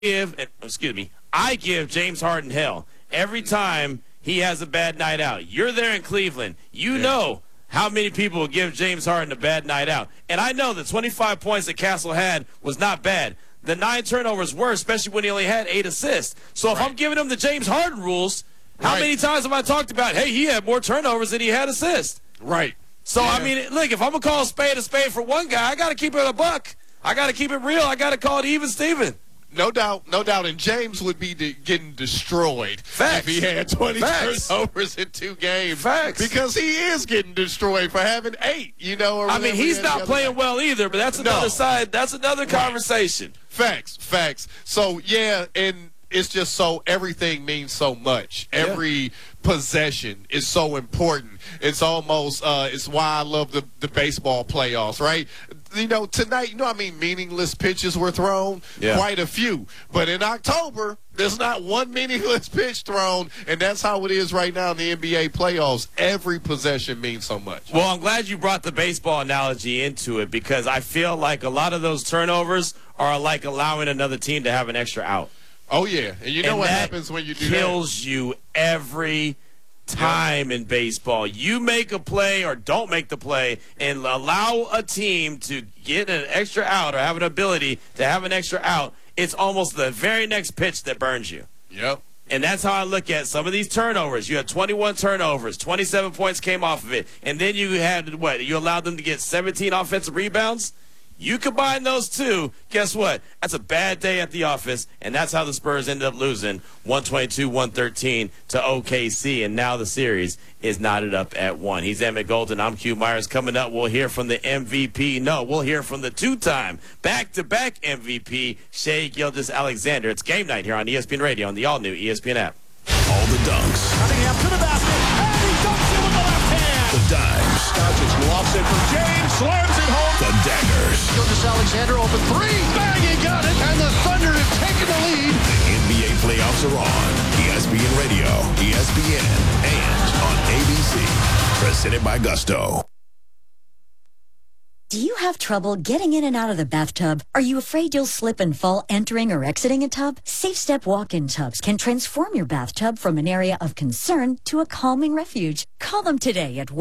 I give James Harden hell every time he has a bad night out. You're there in Cleveland. You know how many people will give James Harden a bad night out. And I know the 25 points that Castle had was not bad. The 9 turnovers were, especially when he only had 8 assists. So if I'm giving him the James Harden rules, how many times have I talked about, hey, he had more turnovers than he had assists? Right. So, I mean, look, if I'm going to call a spade for one guy, I got to keep it a buck. I got to keep it real. I got to call it even Steven. No doubt. And James would be getting destroyed if he had 20 turnovers in 2 games. Because he is getting destroyed for having 8, Or I mean, he's not playing well either, but that's another side. That's another conversation. Facts. So, and it's just so everything means so much. Every possession is so important. It's almost it's why I love the baseball playoffs, right? Tonight, meaningless pitches were thrown, quite a few. But in October, there's not one meaningless pitch thrown, and that's how it is right now in the NBA playoffs. Every possession means so much. Well, I'm glad you brought the baseball analogy into it because I feel like a lot of those turnovers are like allowing another team to have an extra out. Oh, yeah. And what happens when you do that? Kills you every time in baseball. You make a play or don't make the play and allow a team to get an extra out or have an ability to have an extra out, it's almost the very next pitch that burns you. Yep. And that's how I look at some of these turnovers. You had 21 turnovers, 27 points came off of it, and then you had you allowed them to get 17 offensive rebounds. You combine those two, guess what? That's a bad day at the office, and that's how the Spurs ended up losing 122-113 to OKC, and now the series is knotted up at 1. He's Emmett Golden. I'm Q Myers. Coming up, we'll hear from the MVP. No, we'll hear from the 2-time back-to-back MVP, Shai Gilgeous-Alexander. It's game night here on ESPN Radio on the all-new ESPN app. All the dunks. Cunningham to the basket, and he dunks it with the left hand. The dimes. Doncic lofts it for James, slams it home. The daggers. Gilgeous-Alexander open 3. Bang, he got it, and the Thunder have taken the lead. The NBA playoffs are on. ESPN Radio, ESPN, and on ABC. Presented by Gusto. Do you have trouble getting in and out of the bathtub? Are you afraid you'll slip and fall entering or exiting a tub? Safe Step walk-in tubs can transform your bathtub from an area of concern to a calming refuge. Call them today at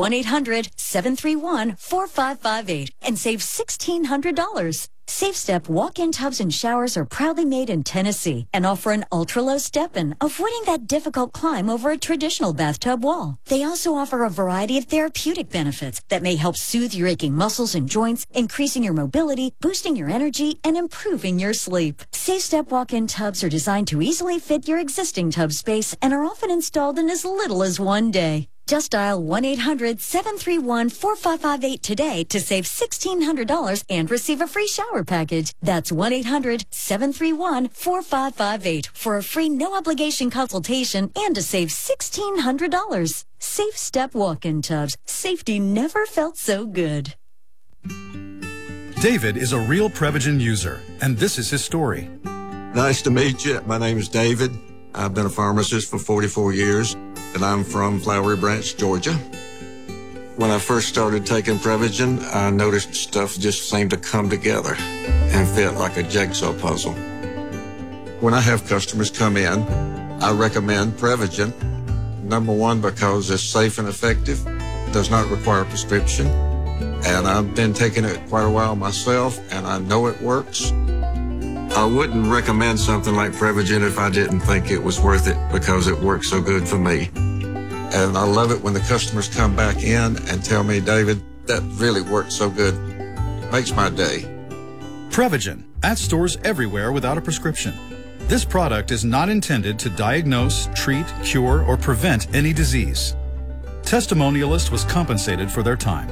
1-800-731-4558 and save $1,600. Safe Step walk-in tubs and showers are proudly made in Tennessee and offer an ultra-low step-in, avoiding that difficult climb over a traditional bathtub wall. They also offer a variety of therapeutic benefits that may help soothe your aching muscles and joints, increasing your mobility, boosting your energy, and improving your sleep. Safe Step walk-in tubs are designed to easily fit your existing tub space and are often installed in as little as 1 day. Just dial 1-800-731-4558 today to save $1,600 and receive a free shower package. That's 1-800-731-4558 for a free no-obligation consultation and to save $1,600. Safe Step walk-in tubs. Safety never felt so good. David is a real Prevagen user, and this is his story. Nice to meet you. My name is David. I've been a pharmacist for 44 years, and I'm from Flowery Branch, Georgia. When I first started taking Prevagen, I noticed stuff just seemed to come together and fit like a jigsaw puzzle. When I have customers come in, I recommend Prevagen. Number one, because it's safe and effective, does not require a prescription, and I've been taking it quite a while myself, and I know it works. I wouldn't recommend something like Prevagen if I didn't think it was worth it because it works so good for me. And I love it when the customers come back in and tell me, David, that really worked so good. Makes my day. Prevagen, at stores everywhere without a prescription. This product is not intended to diagnose, treat, cure, or prevent any disease. Testimonialist was compensated for their time.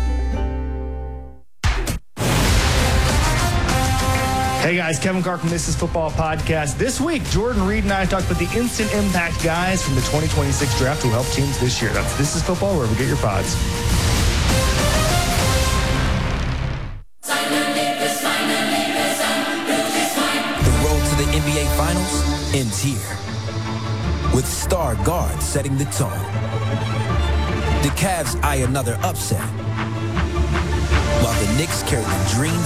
Hey guys, Kevin Carr from This Is Football Podcast. This week, Jordan Reed and I talked about the instant impact guys from the 2026 draft who helped teams this year. That's This Is Football, wherever you get your pods. The road to the NBA Finals ends here, with star guard setting the tone. The Cavs eye another upset, while the Knicks carry the dream